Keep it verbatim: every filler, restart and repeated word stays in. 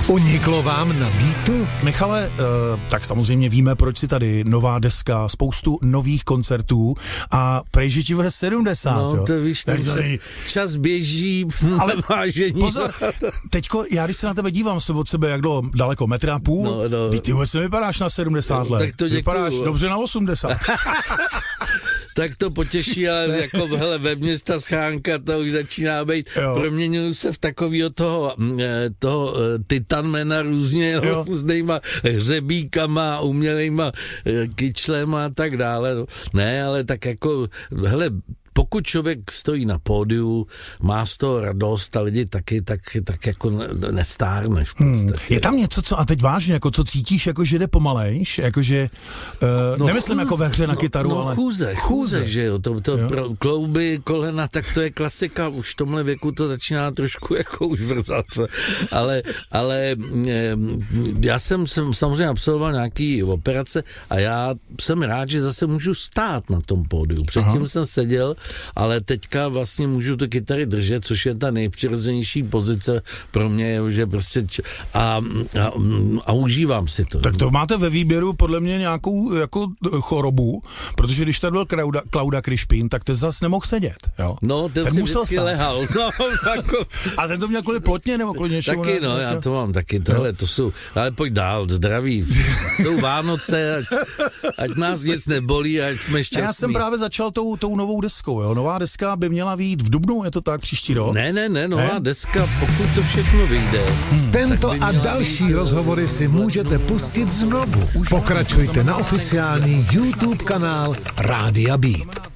Uniklo vám na Beatu? Michale, uh, tak samozřejmě víme, proč si tady nová deska, spoustu nových koncertů a prej, že ti bude sedmdesát. No, jo? to víš, ten čas, čas běží, ale vážení. Pozor, teďko, já když se na tebe dívám, jsem od sebe jak dlouho, daleko, metr a půl, no, no. ty vůbec nevypadáš na sedmdesát no, let, tak to vypadáš děkuju. dobře na osmdesát. Tak to potěší, ale jako hele, vevnitř ta schánka, to už začíná být. Jo. Proměňuju se v takovýho toho, toho titanmana různě, jo. Různýma hřebíkama, umělejma kyčlema a tak dále. Ne, ale tak jako, hele, pokud člověk stojí na pódiu, má z toho radost a lidi taky, tak, tak jako nestárneš. Hmm. Je tam něco, co, a teď vážně, jako co cítíš, jako že jde pomalejš, jakože, uh, no nemyslím chůze, jako ve hře na kytaru, no, no, ale... chůze, chůze, že jo, to, to jo. Pro, klouby, kolena, tak to je klasika, už v tomhle věku to začíná trošku jako už vrzat, ale, ale já jsem, jsem samozřejmě absolvoval nějaký operace a já jsem rád, že zase můžu stát na tom pódiu. Předtím Aha. jsem seděl, ale teďka vlastně můžu tu kytary držet, což je ta nejpřirozenější pozice pro mě, že prostě č- a, a, a užívám si to. Tak to máte ve výběru podle mě nějakou jako chorobu, protože když tady byl Klauda, Klauda Krišpín, tak ten zase nemohl sedět, jo? No, ten, ten si vždycky stát. Lehal. No, jako... A ten to měl kvůli plotně nebo kvůli něčemu? Taky, ne? no, já to mám taky, tohle, to jsou, ale pojď dál, zdraví. Jsou Vánoce, ať, ať nás nic nebolí, ať jsme šťastní. A já jsem právě začal tou, tou novou deskou, jo? Nová deska by měla vyjít v dubnu, je to tak, příští rok? Ne, ne, ne, nová ne? deska, pokud to všechno vyjde. Hmm. Tento a další být... rozhovory si můžete pustit znovu. Pokračujte na oficiální YouTube kanál Rádia Beat.